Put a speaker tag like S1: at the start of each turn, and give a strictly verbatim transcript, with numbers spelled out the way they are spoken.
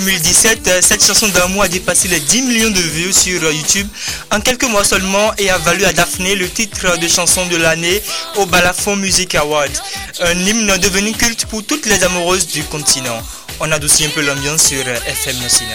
S1: deux mille dix-sept, cette chanson d'amour a dépassé les dix millions de vues sur YouTube en quelques mois seulement et a valu à Daphné le titre de chanson de l'année au Balafon Music Award. Un hymne devenu culte pour toutes les amoureuses du continent. On adoucit un peu l'ambiance sur F M Cinéma.